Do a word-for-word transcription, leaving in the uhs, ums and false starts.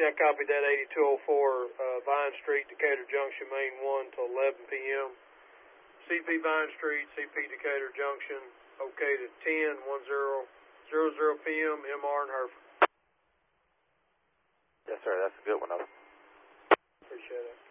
Yeah, I copied that eighty-two oh four uh, Vine Street, Decatur Junction, Main one to eleven p m C P Vine Street, C P Decatur Junction, okay to ten, ten p m M R and Hereford. Yes, sir. That's a good one. Over. Appreciate it.